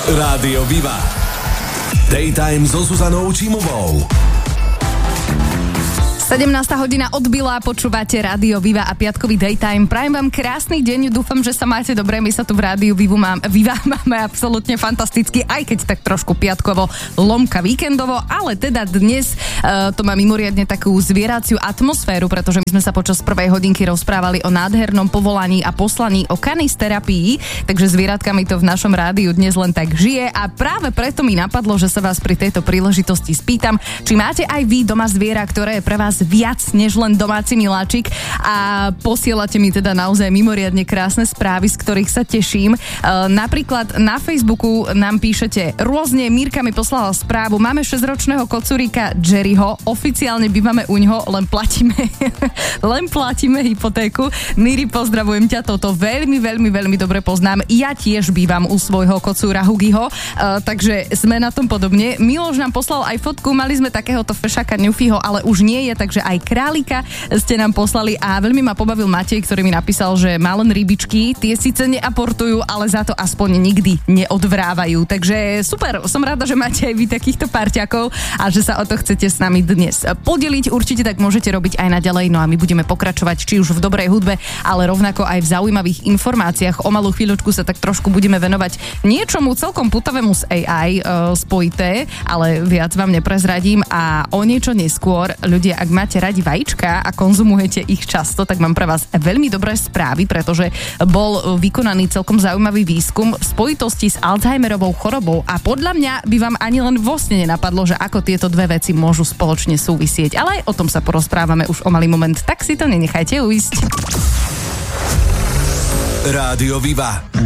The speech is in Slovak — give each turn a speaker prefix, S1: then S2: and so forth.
S1: Rádio Viva. Daytime so Zuzanou Čímovou.
S2: 17. hodina odbila, počúvate Rádio Viva a piatkový Daytime. Prajem vám krásny deň, dúfam, že sa máte dobre. My sa tu v Rádiu Viva máme absolútne fantasticky, aj keď tak trošku piatkovo, lomka víkendovo, ale teda dnes to má mimoriadne takú zvieraciu atmosféru, pretože my sme sa počas prvej hodinky rozprávali o nádhernom povolaní a poslaní, o kanisterapii, takže zvieratkami to v našom rádiu dnes len tak žije a práve preto mi napadlo, že sa vás pri tejto príležitosti spýtam, či máte aj vy doma zviera, ktoré je pre vás viac než len domáci miláčik a posielate mi teda naozaj mimoriadne krásne správy, z ktorých sa teším. Napríklad na Facebooku nám píšete rôzne, Mírka mi poslala správu, máme 6-ročného kocúrika Jerryho, oficiálne bývame uňho, len platíme hypotéku. Míri, pozdravujem ťa, toto veľmi dobre poznám. Ja tiež bývam u svojho kocúra Hugiho, takže sme na tom podobne. Miloš nám poslal aj fotku, mali sme takéhoto fešaka Newfieho, ale už nie je, takže aj králika ste nám poslali a veľmi ma pobavil Matej, ktorý mi napísal, že má len rybičky, tie síce neaportujú, ale za to aspoň nikdy neodvrávajú. Takže super, som rada, že máte aj vy takýchto parťakov a že sa o to chcete s nami dnes podeliť. Určite tak môžete robiť aj naďalej, no a my budeme pokračovať či už v dobrej hudbe, ale rovnako aj v zaujímavých informáciách. O malú chvíľočku sa tak trošku budeme venovať niečomu celkom putavému z AI spojité, ale viac vám neprezradím a o niečo neskôr, ľudia, ak máte radi vajíčka a konzumujete ich často, tak mám pre vás veľmi dobré správy, pretože bol vykonaný celkom zaujímavý výskum v spojitosti s Alzheimerovou chorobou a podľa mňa by vám ani len vo sne nenapadlo, že ako tieto dve veci môžu spoločne súvisieť. Ale aj o tom sa porozprávame už o malý moment, tak si to nenechajte uísť.
S1: Rádio Viva.